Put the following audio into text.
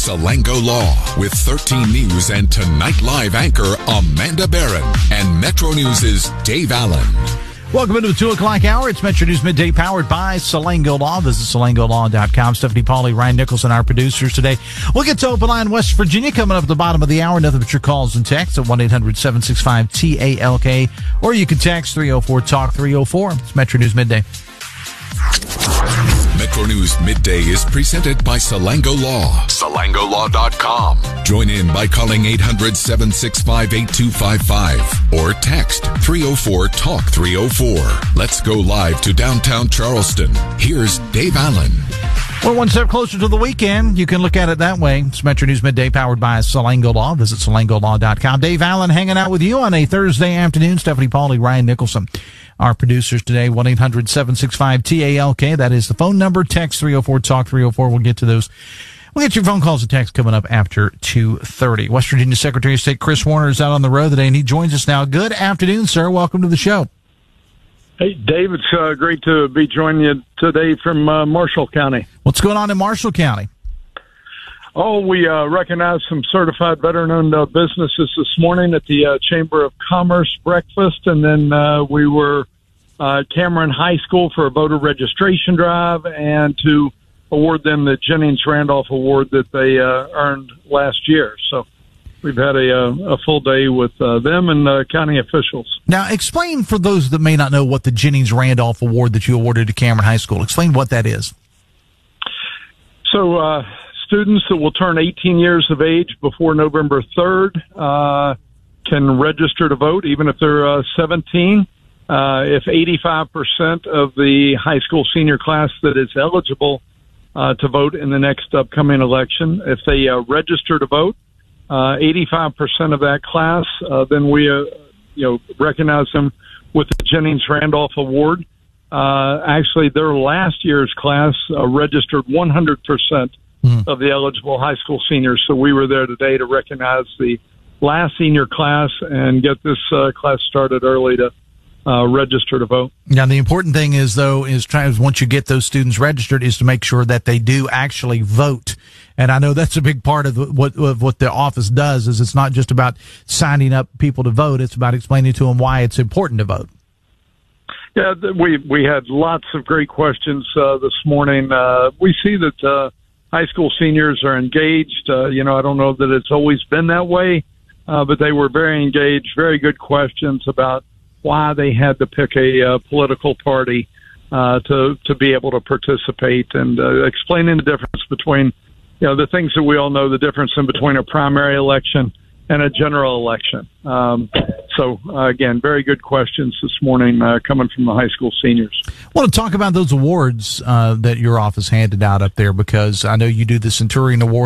Salango Law with 13 News and Tonight Live anchor Amanda Barron and Metro News' Dave Allen. Welcome into the 2 o'clock hour. It's Metro News Midday powered by Salango Law. Visit SalangoLaw.com. Stephanie Pauly, Ryan Nicholson, our producers today. We'll get to Open Line West Virginia coming up at the bottom of the hour. Nothing but your calls and texts at 1-800-765-TALK. Or you can text 304-TALK-304. It's Metro News Midday. Metro News Midday is presented by Salango Law. SalangoLaw.com. Join in by calling 800-765-8255 or text 304-TALK-304. Let's go live to downtown Charleston. Here's Dave Allen. We're one step closer to the weekend. You can look at it that way. It's Metro News Midday powered by Salango Law. Visit SalangoLaw.com. Dave Allen hanging out with you on a Thursday afternoon. Stephanie Pauly, Ryan Nicholson, our producers today. 1-800-765-TALK. That is the phone number. Text 304-TALK-304. We'll get to those. We'll get your phone calls and texts coming up after 2:30. West Virginia Secretary of State Chris Warner is out on the road today, and he joins us now. Good afternoon, sir. Welcome to the show. Hey, Dave, it's great to be joining you today from Marshall County. What's going on in Marshall County? Oh, we recognized some certified veteran-owned businesses this morning at the Chamber of Commerce breakfast, and then we were Cameron High School for a voter registration drive and to award them the Jennings Randolph Award that they earned last year. So we've had a full day with them and county officials. Now, explain for those that may not know what the Jennings Randolph Award that you awarded to Cameron High School. Explain what that is. So students that will turn 18 years of age before November 3rd can register to vote, even if they're 17. If 85% of the high school senior class that is eligible to vote in the next upcoming election, if they register to vote, 85% of that class, then we recognize them with the Jennings Randolph Award. Actually, their last year's class registered 100% of the eligible high school seniors. So we were there today to recognize the last senior class and get this class started early to register to vote. Now, the important thing is, though, once you get those students registered, is to make sure that they do actually vote. And I know that's a big part of what the office does. Is it's not just about signing up people to vote; it's about explaining to them why it's important to vote. Yeah, we had lots of great questions this morning. We see that high school seniors are engaged. I don't know that it's always been that way, but they were very engaged. Very good questions about why they had to pick a political party to be able to participate, and explaining the difference between, the things that we all know, the difference in between a primary election and a general election. So, again, very good questions this morning coming from the high school seniors. I want to talk about those awards that your office handed out up there, because I know you do the Centurion Award